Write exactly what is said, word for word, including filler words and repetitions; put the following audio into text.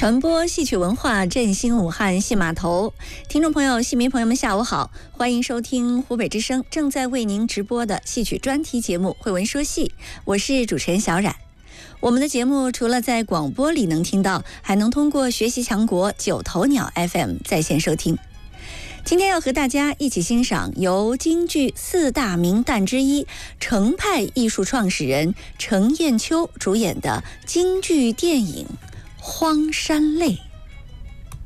传播戏曲文化，振兴武汉戏码头。听众朋友、戏迷朋友们，下午好，欢迎收听湖北之声正在为您直播的戏曲专题节目《慧文说戏》，我是主持人小冉。我们的节目除了在广播里能听到，还能通过学习强国九头鸟 F M 在线收听。今天要和大家一起欣赏由京剧四大名旦之一程派艺术创始人程砚秋主演的京剧电影《荒山泪》。